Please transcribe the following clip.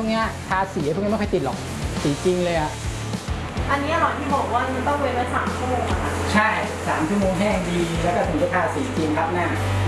กนี้ทาสีพวกนี้ไม่ค่อยติดหรอกสีจริงเลยอ่ะอันนี้หรอที่บอกว่ามันต้องเว้นไว้3 ชั่วโมงอะค่ะใช่3 ชั่วโมงแห้งดีแล้วก็ถึงจะทาสีจริงครับหน้า